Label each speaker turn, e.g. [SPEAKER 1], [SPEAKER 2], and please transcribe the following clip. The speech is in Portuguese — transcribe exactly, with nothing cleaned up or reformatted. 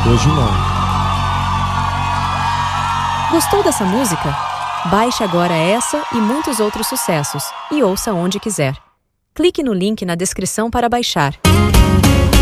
[SPEAKER 1] Hoje não.
[SPEAKER 2] Gostou dessa música? Baixe agora essa e muitos outros sucessos e ouça onde quiser. Clique no link na descrição para baixar.